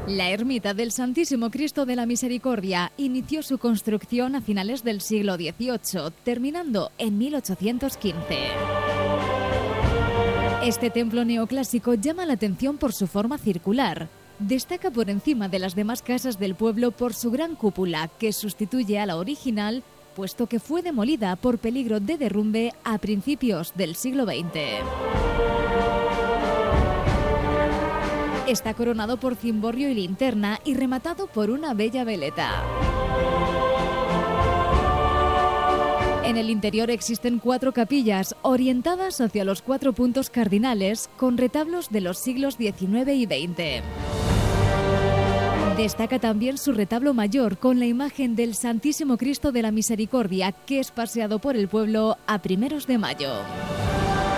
La ermita del Santísimo Cristo de la Misericordia inició su construcción a finales del siglo XVIII, terminando en 1815. Este templo neoclásico llama la atención por su forma circular. Destaca por encima de las demás casas del pueblo por su gran cúpula, que sustituye a la original, puesto que fue demolida por peligro de derrumbe a principios del siglo XX. Está coronado por cimborrio y linterna y rematado por una bella veleta. En el interior existen 4 capillas orientadas hacia los 4 puntos cardinales con retablos de los siglos XIX y XX. Destaca también su retablo mayor con la imagen del Santísimo Cristo de la Misericordia, que es paseado por el pueblo a primeros de mayo.